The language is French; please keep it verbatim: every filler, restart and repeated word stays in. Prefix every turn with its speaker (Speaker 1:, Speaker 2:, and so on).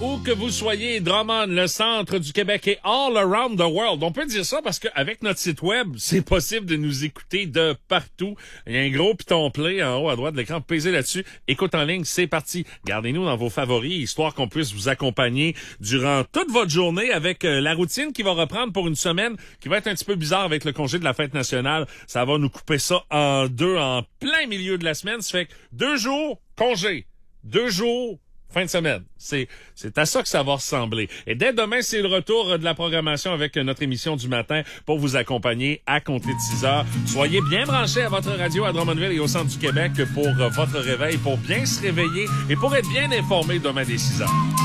Speaker 1: où que vous soyez, Drummond, le centre du Québec et all around the world. On peut dire ça parce qu'avec notre site web, c'est possible de nous écouter de partout. Il y a un gros piton play en haut à droite de l'écran. Pesez là-dessus. Écoute en ligne, c'est parti. Gardez-nous dans vos favoris, histoire qu'on puisse vous accompagner durant toute votre journée avec euh, la routine qui va reprendre pour une semaine qui va être un petit peu bizarre avec le congé de la fête nationale. Ça va nous couper ça en deux en plein milieu de la semaine. Ça fait que deux jours, congé. Deux jours, fin de semaine. C'est, c'est à ça que ça va ressembler. Et dès demain, c'est le retour de la programmation avec notre émission du matin pour vous accompagner à compter de six heures. Soyez bien branchés à votre radio à Drummondville et au centre du Québec pour votre réveil, pour bien se réveiller et pour être bien informés demain dès six heures.